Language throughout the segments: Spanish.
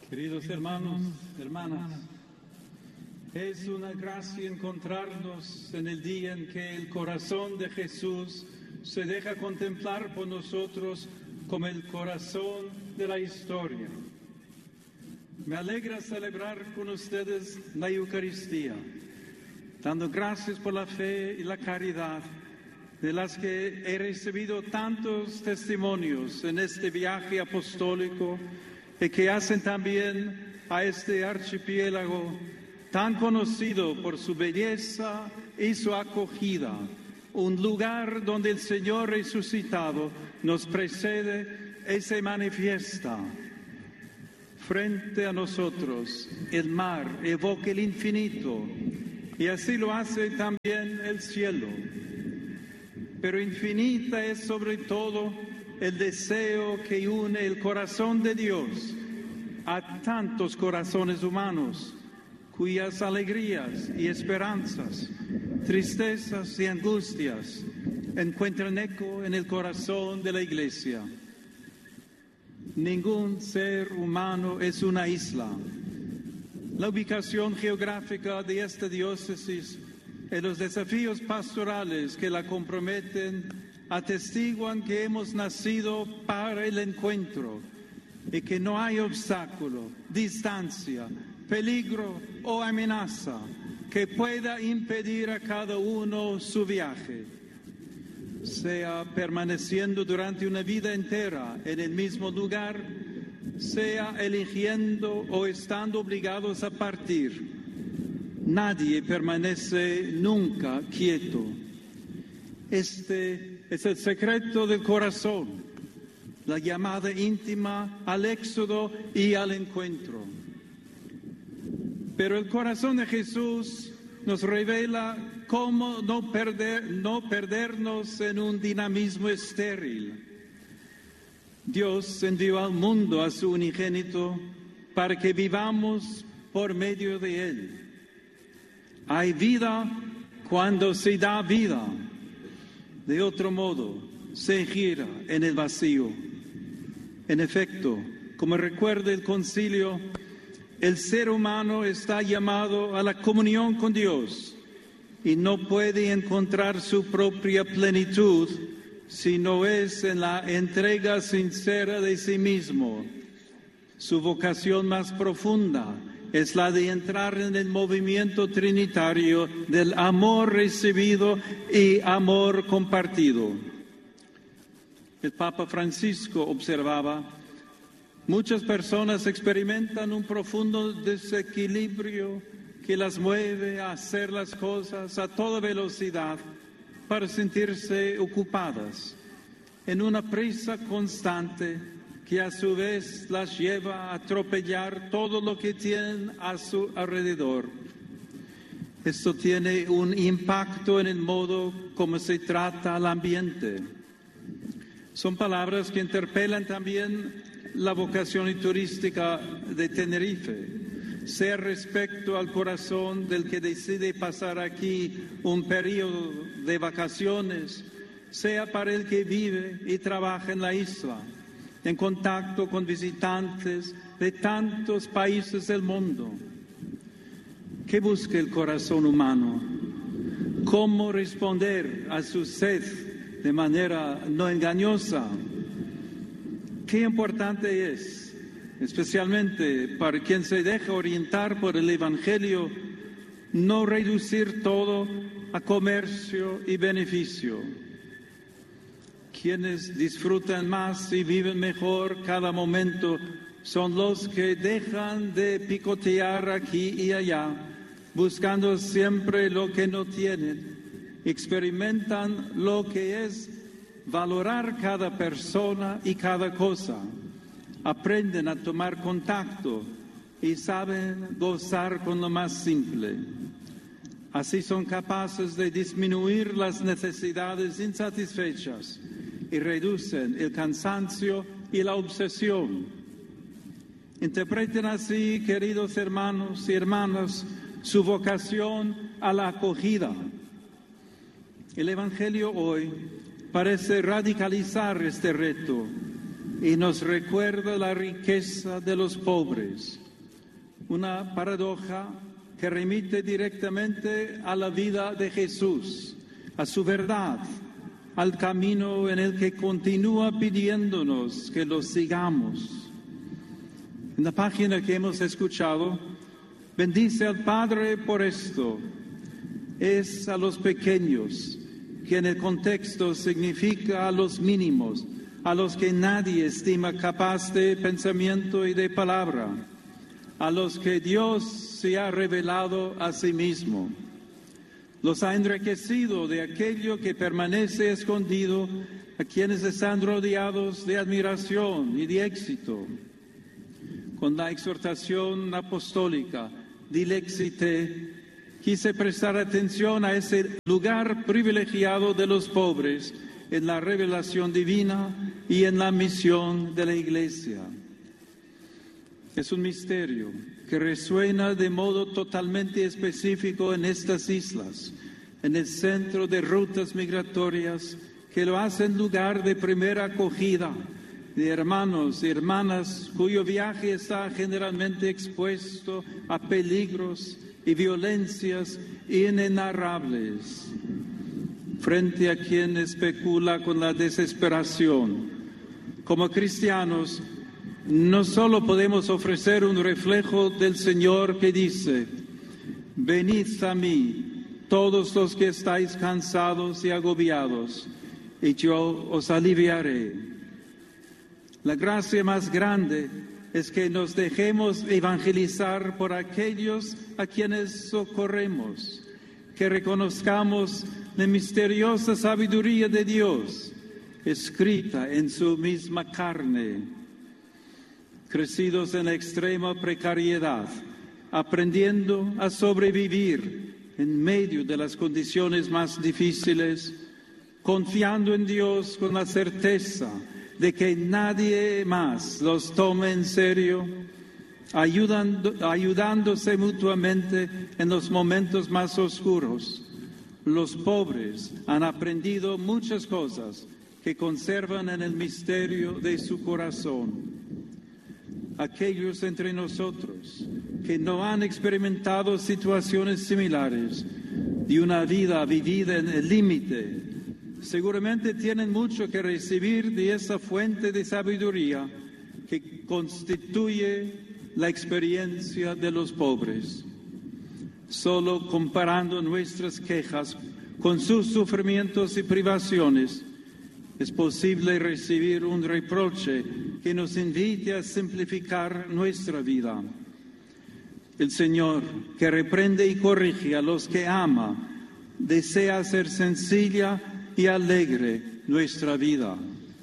Queridos hermanos, hermanas, es una gracia encontrarnos en el día en que el corazón de Jesús se deja contemplar por nosotros como el corazón de la historia. Me alegra celebrar con ustedes la Eucaristía, dando gracias por la fe y la caridad de las que he recibido tantos testimonios en este viaje apostólico y que hacen también a este archipiélago tan conocido por su belleza y su acogida, un lugar donde el Señor resucitado nos precede y se manifiesta. Frente a nosotros, el mar evoca el infinito y así lo hace también el cielo. Pero infinita es sobre todo el deseo que une el corazón de Dios a tantos corazones humanos, cuyas alegrías y esperanzas, tristezas y angustias encuentran eco en el corazón de la Iglesia. Ningún ser humano es una isla. La ubicación geográfica de esta diócesis y los desafíos pastorales que la comprometen atestiguan que hemos nacido para el encuentro y que no hay obstáculo, distancia, peligro o amenaza que pueda impedir a cada uno su viaje, sea permaneciendo durante una vida entera en el mismo lugar, sea eligiendo o estando obligados a partir. Nadie permanece nunca quieto. Este es el secreto del corazón, la llamada íntima al éxodo y al encuentro. Pero el corazón de Jesús nos revela cómo no perdernos en un dinamismo estéril. Dios envió al mundo a su unigénito para que vivamos por medio de Él. Hay vida cuando se da vida. De otro modo, se gira en el vacío. En efecto, como recuerda el concilio, el ser humano está llamado a la comunión con Dios y no puede encontrar su propia plenitud si no es en la entrega sincera de sí mismo. Su vocación más profunda es la de entrar en el movimiento trinitario del amor recibido y amor compartido. El Papa Francisco observaba: muchas personas experimentan un profundo desequilibrio que las mueve a hacer las cosas a toda velocidad para sentirse ocupadas, en una prisa constante que a su vez las lleva a atropellar todo lo que tienen a su alrededor. Esto tiene un impacto en el modo como se trata al ambiente. Son palabras que interpelan también la vocación turística de Tenerife, sea respecto al corazón del que decide pasar aquí un periodo de vacaciones, sea para el que vive y trabaja en la isla, en contacto con visitantes de tantos países del mundo. ¿Qué busca el corazón humano? ¿Cómo responder a su sed de manera no engañosa? Qué importante es, especialmente para quien se deja orientar por el Evangelio, no reducir todo a comercio y beneficio. Quienes disfrutan más y viven mejor cada momento son los que dejan de picotear aquí y allá, buscando siempre lo que no tienen. Experimentan lo que es valorar cada persona y cada cosa. Aprenden a tomar contacto y saben gozar con lo más simple. Así son capaces de disminuir las necesidades insatisfechas y reducen el cansancio y la obsesión. Interpreten así, queridos hermanos y hermanas, su vocación a la acogida. El Evangelio hoy parece radicalizar este reto. y nos recuerda la riqueza de los pobres. Una paradoja que remite directamente a la vida de Jesús, a su verdad, al camino en el que continúa pidiéndonos que lo sigamos. En la página que hemos escuchado, bendice al Padre por esto. Es a los pequeños, que en el contexto significa a los mínimos, a los que nadie estima capaz de pensamiento y de palabra, a los que Dios se ha revelado a sí mismo. Los ha enriquecido de aquello que permanece escondido a quienes están rodeados de admiración y de éxito. Con la exhortación apostólica, Dilexite, quise prestar atención a ese lugar privilegiado de los pobres en la revelación divina y en la misión de la Iglesia. Es un misterio que resuena de modo totalmente específico en estas islas, en el centro de rutas migratorias que lo hacen lugar de primera acogida de hermanos y hermanas cuyo viaje está generalmente expuesto a peligros y violencias inenarrables, frente a quien especula con la desesperación. Como cristianos, no solo podemos ofrecer un reflejo del Señor que dice: venid a mí, todos los que estáis cansados y agobiados, y yo os aliviaré. La gracia más grande es que nos dejemos evangelizar por aquellos a quienes socorremos, que reconozcamos la misteriosa sabiduría de Dios, escrita en su misma carne. Crecidos en extrema precariedad, aprendiendo a sobrevivir en medio de las condiciones más difíciles, confiando en Dios con la certeza de que nadie más los tome en serio, ayudándose mutuamente en los momentos más oscuros. Los pobres han aprendido muchas cosas que conservan en el misterio de su corazón. Aquellos entre nosotros que no han experimentado situaciones similares de una vida vivida en el límite, seguramente tienen mucho que recibir de esa fuente de sabiduría que constituye la experiencia de los pobres. Solo comparando nuestras quejas con sus sufrimientos y privaciones, es posible recibir un reproche que nos invite a simplificar nuestra vida. El Señor, que reprende y corrige a los que ama, desea hacer sencilla y alegre nuestra vida.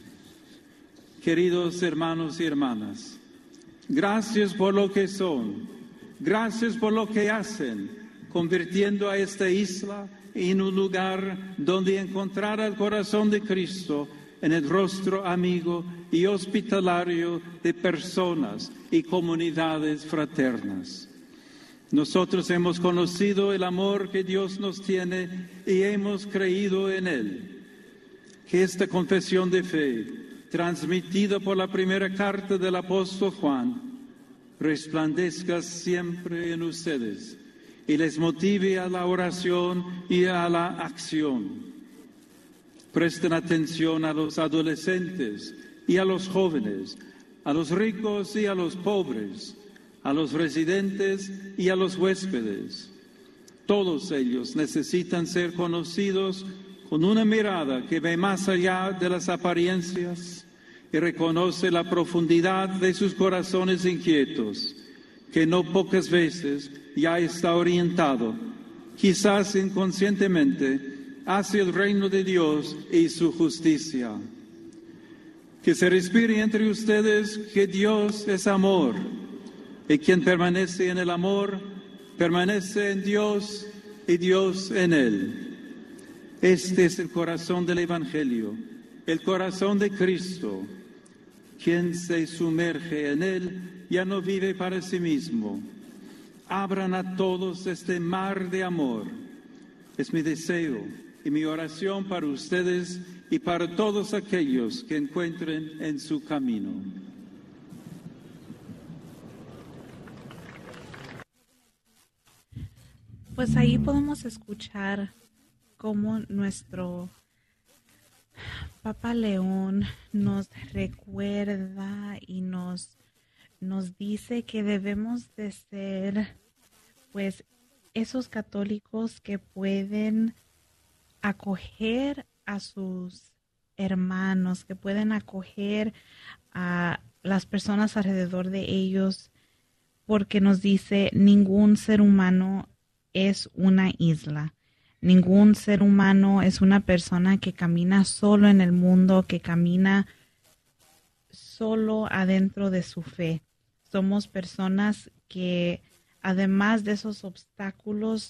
Queridos hermanos y hermanas, gracias por lo que son, gracias por lo que hacen, convirtiendo a esta isla en un lugar donde encontrar el corazón de Cristo en el rostro amigo y hospitalario de personas y comunidades fraternas. Nosotros hemos conocido el amor que Dios nos tiene y hemos creído en Él. Que esta confesión de fe, transmitida por la primera carta del apóstol Juan, resplandezca siempre en ustedes y les motive a la oración y a la acción. Presten atención a los adolescentes y a los jóvenes, a los ricos y a los pobres, a los residentes y a los huéspedes. Todos ellos necesitan ser conocidos con una mirada que ve más allá de las apariencias y reconoce la profundidad de sus corazones inquietos, que no pocas veces ya está orientado, quizás inconscientemente, hacia el reino de Dios y su justicia. Que se respire entre ustedes que Dios es amor, y quien permanece en el amor, permanece en Dios y Dios en él. Este es el corazón del Evangelio, el corazón de Cristo. Quien se sumerge en él ya no vive para sí mismo. Abran a todos este mar de amor. Es mi deseo y mi oración para ustedes y para todos aquellos que encuentren en su camino. Pues ahí podemos escuchar cómo nuestro Papa León nos recuerda y nos dice que debemos de ser pues esos católicos que pueden acoger a sus hermanos, que pueden acoger a las personas alrededor de ellos, porque nos dice ningún ser humano es una isla. Ningún ser humano es una persona que camina solo en el mundo, que camina solo adentro de su fe. Somos personas que, además de esos obstáculos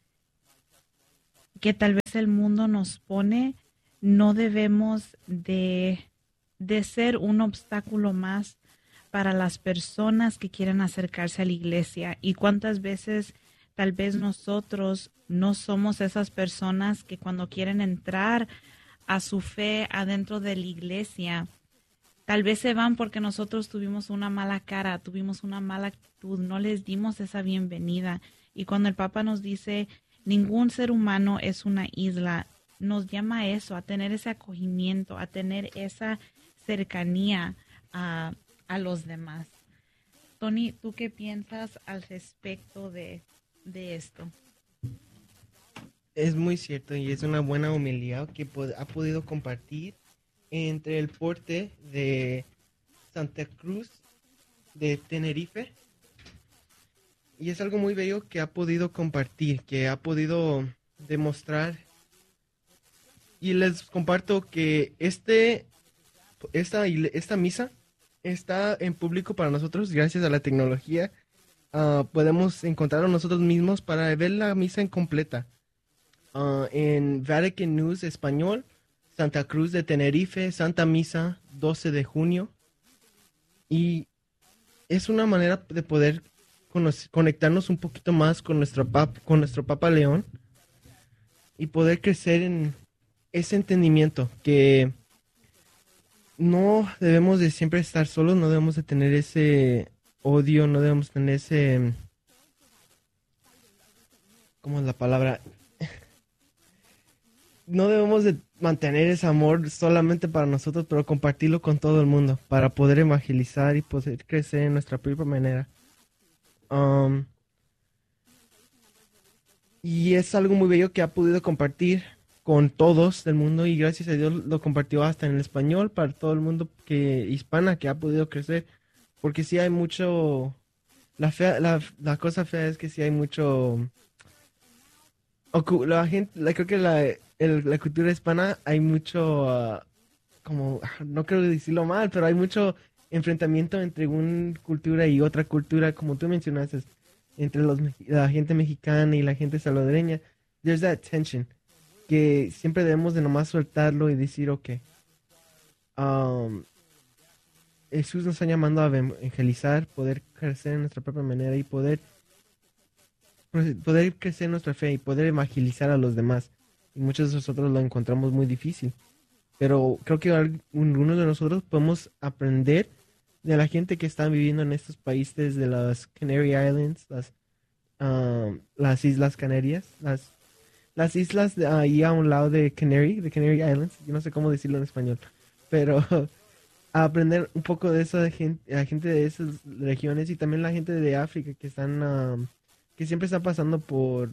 que tal vez el mundo nos pone, no debemos de ser un obstáculo más para las personas que quieren acercarse a la iglesia. Y cuántas veces tal vez nosotros no somos esas personas que cuando quieren entrar a su fe adentro de la iglesia, tal vez se van porque nosotros tuvimos una mala cara, tuvimos una mala actitud, no les dimos esa bienvenida. Y cuando el Papa nos dice, ningún ser humano es una isla, nos llama a eso, a tener ese acogimiento, a tener esa cercanía a los demás. Tony, ¿tú qué piensas al respecto de esto? Es muy cierto y es una buena homilía que ha podido compartir entre el porte de Santa Cruz de Tenerife. Y es algo muy bello que ha podido compartir, que ha podido demostrar. Y les comparto que esta misa está en público para nosotros gracias a la tecnología. Podemos encontrarlo nosotros mismos para ver la misa en completa. En Vatican News Español, Santa Cruz de Tenerife, Santa Misa, 12 de junio. Y es una manera de poder conectarnos un poquito más con nuestro Papa León y poder crecer en ese entendimiento que no debemos de siempre estar solos, no debemos de tener ese odio, no debemos tener ese... ¿Cómo es la palabra? No debemos de mantener ese amor solamente para nosotros, pero compartirlo con todo el mundo, para poder evangelizar y poder crecer en nuestra propia manera. Y es algo muy bello que ha podido compartir con todos del mundo y gracias a Dios lo compartió hasta en el español para todo el mundo hispana que ha podido crecer, porque sí hay mucho... La cosa fea es que sí hay mucho... La gente, creo que la cultura hispana hay mucho, no quiero decirlo mal, pero hay mucho enfrentamiento entre una cultura y otra cultura, como tú mencionaste, entre la gente mexicana y la gente salvadoreña. There's that tension, que siempre debemos de nomás soltarlo y decir, ok, Jesús nos está llamando a evangelizar, poder crecer en nuestra propia manera y poder crecer nuestra fe y poder evangelizar a los demás. Y muchos de nosotros lo encontramos muy difícil. Pero creo que algunos de nosotros podemos aprender de la gente que está viviendo en estos países de las Canary Islands, las Islas Canarias, las islas de ahí a un lado de Canary Islands. Yo no sé cómo decirlo en español, pero a aprender un poco de esa gente, la gente de esas regiones y también la gente de África que están... que siempre está pasando por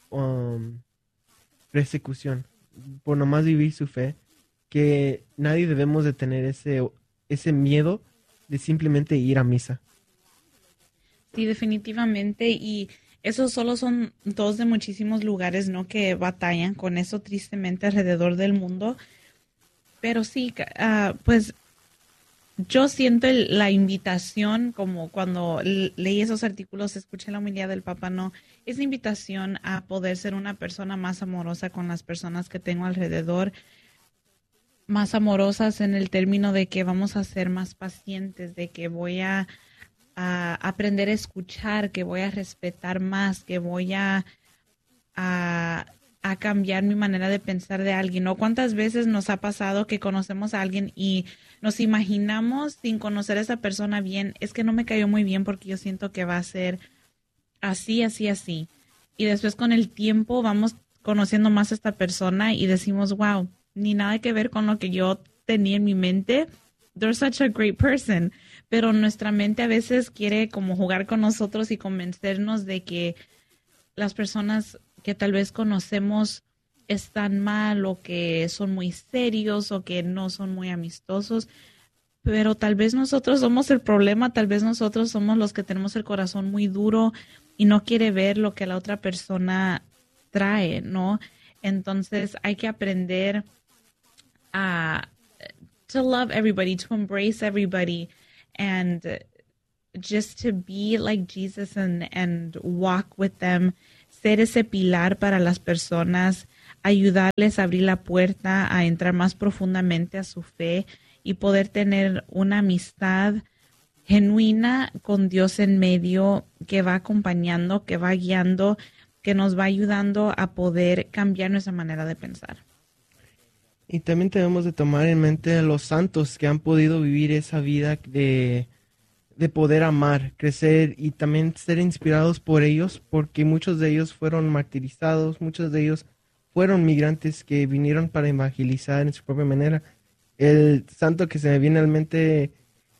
persecución, por nomás vivir su fe, que nadie debemos de tener ese miedo de simplemente ir a misa. Sí, definitivamente, y esos solo son dos de muchísimos lugares, ¿no?, que batallan con eso tristemente alrededor del mundo, pero sí, pues yo siento la invitación, como cuando leí esos artículos, escuché la homilía del Papa, no, es la invitación a poder ser una persona más amorosa con las personas que tengo alrededor, más amorosas en el término de que vamos a ser más pacientes, de que voy a aprender a escuchar, que voy a respetar más, que voy a a cambiar mi manera de pensar de alguien. ¿No? ¿Cuántas veces nos ha pasado que conocemos a alguien y nos imaginamos sin conocer a esa persona bien? Es que no me cayó muy bien porque yo siento que va a ser así, así, así. Y después con el tiempo vamos conociendo más a esta persona y decimos, wow, ni nada que ver con lo que yo tenía en mi mente. They're such a great person. Pero nuestra mente a veces quiere como jugar con nosotros y convencernos de que las personas que tal vez conocemos están mal o que son muy serios o que no son muy amistosos. Pero tal vez nosotros somos el problema, tal vez nosotros somos los que tenemos el corazón muy duro y no quiere ver lo que la otra persona trae, ¿no? Entonces hay que aprender a to love everybody, to embrace everybody, and just to be like Jesus and walk with them, ser ese pilar para las personas, ayudarles a abrir la puerta a entrar más profundamente a su fe y poder tener una amistad genuina con Dios en medio que va acompañando, que va guiando, que nos va ayudando a poder cambiar nuestra manera de pensar. Y también tenemos de tomar en mente a los santos que han podido vivir esa vida de poder amar, crecer y también ser inspirados por ellos, porque muchos de ellos fueron martirizados, muchos de ellos fueron migrantes que vinieron para evangelizar en su propia manera. El santo que se me viene a la mente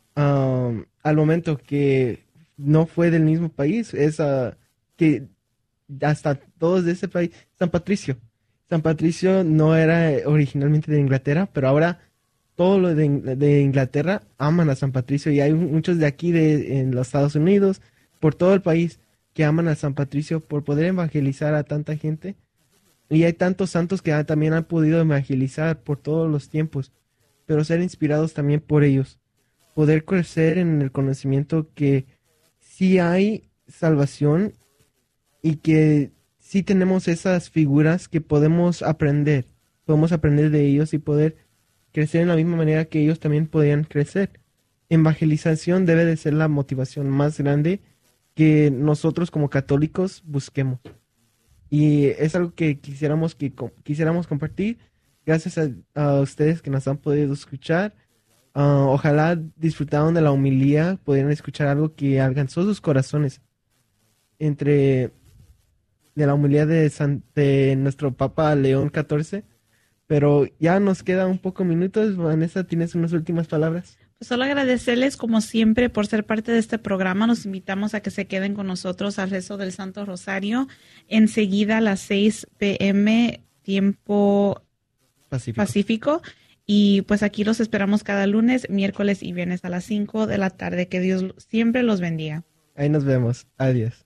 al momento que no fue del mismo país, es que hasta todos de ese país, San Patricio. San Patricio no era originalmente de Inglaterra, pero ahora todo lo de Inglaterra aman a San Patricio y hay muchos de aquí en los Estados Unidos, por todo el país, que aman a San Patricio por poder evangelizar a tanta gente. Y hay tantos santos que también han podido evangelizar por todos los tiempos, pero ser inspirados también por ellos. Poder crecer en el conocimiento que sí hay salvación y que sí tenemos esas figuras que podemos aprender de ellos y poder crecer en la misma manera que ellos también podían crecer. Evangelización debe de ser la motivación más grande que nosotros como católicos busquemos. Y es algo que quisiéramos compartir. Gracias a ustedes que nos han podido escuchar. Ojalá disfrutaron de la homilía, pudieran escuchar algo que alcanzó sus corazones. De la homilía de nuestro Papa León XIV. Pero ya nos queda un poco minutos. Vanessa, ¿tienes unas últimas palabras? Pues solo agradecerles como siempre por ser parte de este programa. Nos invitamos a que se queden con nosotros al rezo del Santo Rosario. Enseguida a las 6 p.m. tiempo Pacífico. Y pues aquí los esperamos cada lunes, miércoles y viernes a las 5 de la tarde. Que Dios siempre los bendiga. Ahí nos vemos. Adiós.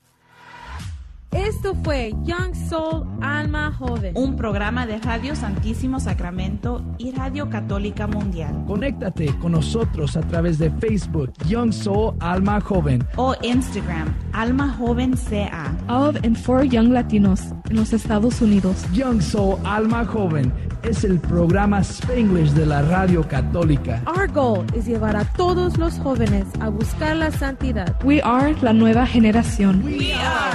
Esto fue Young Soul Alma Joven, un programa de Radio Santísimo Sacramento y Radio Católica Mundial. Conéctate con nosotros a través de Facebook Young Soul Alma Joven o Instagram Alma Joven CA. Of and for Young Latinos en los Estados Unidos. Young Soul Alma Joven es el programa Spanglish de la Radio Católica. Our goal es llevar a todos los jóvenes a buscar la santidad. We are la nueva generación. We are